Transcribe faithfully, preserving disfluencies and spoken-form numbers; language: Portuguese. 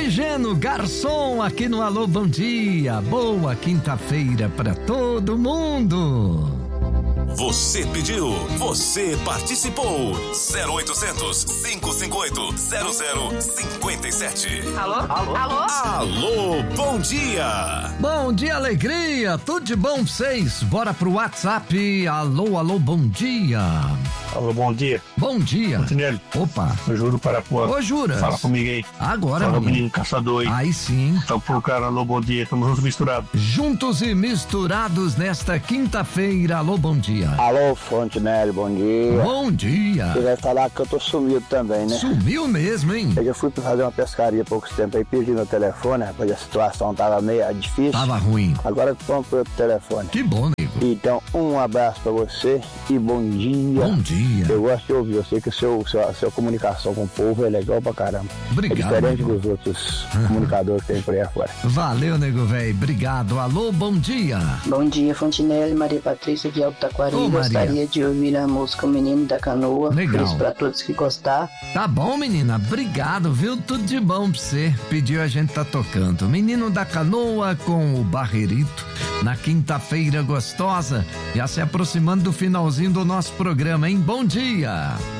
Geno, garçom, aqui no Alô Bom Dia. Boa quinta-feira pra todo mundo. Você pediu, você participou. zero oitocentos, cinco cinco oito, zero zero cinco sete. Alô? Alô? Alô? Alô, bom dia. Bom dia, alegria. Tudo de bom pra vocês? Bora pro WhatsApp. Alô, alô, bom dia. Alô, bom dia. Bom dia. Montenegro. Opa. Eu juro para pôr. Ô, jura? Fala comigo aí. Agora, Fala, menino. menino caçador aí. Aí sim. Então, pro cara, alô, bom dia. Tamo juntos misturados. Juntos e misturados nesta quinta-feira. Alô, bom dia. Alô, Fontenelle, bom dia. Bom dia. Você vai falar que eu tô sumido também, né? Sumiu mesmo, hein? Eu já fui pra fazer uma pescaria há poucos tempos aí, perdi meu telefone, rapaz, a situação tava meio difícil. Tava ruim. Agora eu comprei outro telefone. Que bom, nego. Então, um abraço pra você e bom dia. Bom dia. Eu gosto de ouvir, eu sei que o seu, seu, a sua comunicação com o povo é legal pra caramba. Obrigado. É diferente dos outros comunicadores que tem por aí afora. Valeu, nego velho. Obrigado. Alô, bom dia. Bom dia, Fontenelle, Maria Patrícia de Alto Taquari. Ô, Maria. Gostaria de ouvir a música O Menino da Canoa. Legal. Isso pra todos que gostar. Tá bom, menina. Obrigado, viu? Tudo de bom pra você. Pediu, a gente tá tocando. Menino da Canoa com o Barreirito. Na quinta-feira gostosa. Já se aproximando do finalzinho do nosso programa, hein? Bom dia.